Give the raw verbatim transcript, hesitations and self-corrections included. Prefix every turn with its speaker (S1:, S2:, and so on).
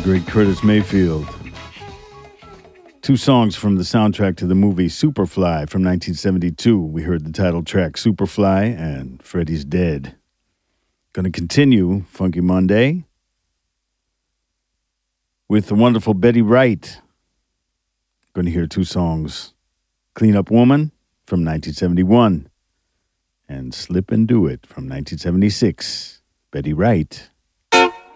S1: great Curtis Mayfield. Two songs from the soundtrack to the movie Superfly from nineteen seventy-two. We heard the title track Superfly and Freddie's Dead. Going to continue Funky Monday with the wonderful Betty Wright. Going to hear two songs. Clean Up Woman from nineteen seventy-one and Slip and Do It from nineteen seventy-six. Betty Wright.